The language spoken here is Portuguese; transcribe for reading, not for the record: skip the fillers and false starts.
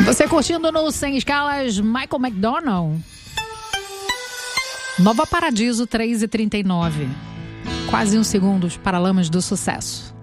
Você curtindo no Sem Escalas, Michael McDonald. Nova Paradiso, 3h39. Quase 1 segundo, Paralamas do Sucesso.